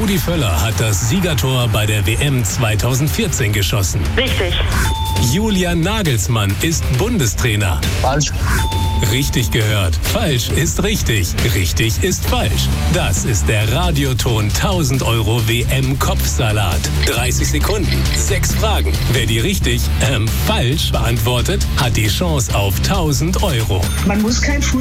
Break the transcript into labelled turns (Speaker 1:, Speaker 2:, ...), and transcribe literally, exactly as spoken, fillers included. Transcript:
Speaker 1: Rudi Völler hat das Siegertor bei der W M zweitausendvierzehn geschossen.
Speaker 2: Richtig.
Speaker 1: Julian Nagelsmann ist Bundestrainer.
Speaker 3: Falsch.
Speaker 1: Richtig gehört. Falsch ist richtig. Richtig ist falsch. Das ist der Radioton tausend Euro W M-Kopfsalat. dreißig Sekunden, sechs Fragen. Wer die richtig, ähm, falsch beantwortet, hat die Chance auf tausend Euro.
Speaker 2: Man muss kein Fuß